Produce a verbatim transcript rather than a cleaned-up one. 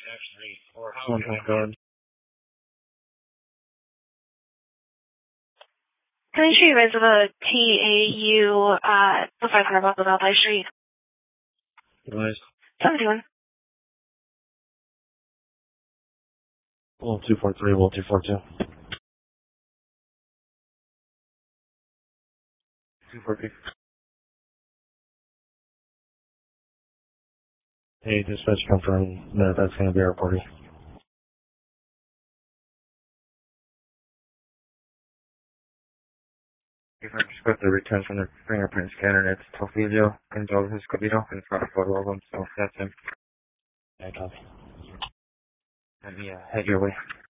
Oh my god. Can you reserve T A U uh the five hundred block of Alpine Street? Nice. seventy-one. Well, two four three, well, two four two. two four three. Hey, dispatch confirmed that that's going to be our party. If I just got the return from the fingerprint scanner, it's Tofilio Gonzalez Escobedo, and it's got a photo of him, so that's him. Yeah, copy. Let me uh, head your way.